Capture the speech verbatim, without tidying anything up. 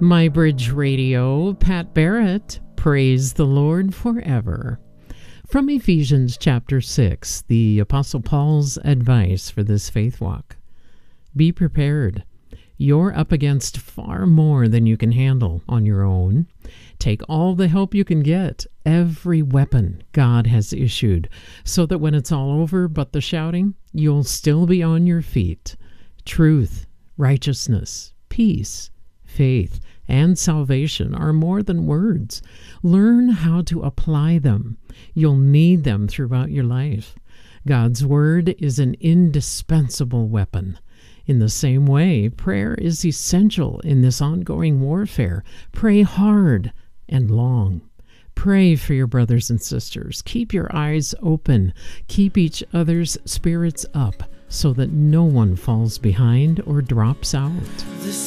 My Bridge Radio, Pat Barrett, praise the Lord forever. From Ephesians chapter six, the Apostle Paul's advice for this faith walk. Be prepared. You're up against far more than you can handle on your own. Take all the help you can get, every weapon God has issued, so that when it's all over but the shouting, you'll still be on your feet. Truth, righteousness, peace, faith, and salvation are more than words. Learn how to apply them. You'll need them throughout your life. God's Word is an indispensable weapon. In the same way, prayer is essential in this ongoing warfare. Pray hard and long. Pray for your brothers and sisters. Keep your eyes open. Keep each other's spirits up so that no one falls behind or drops out.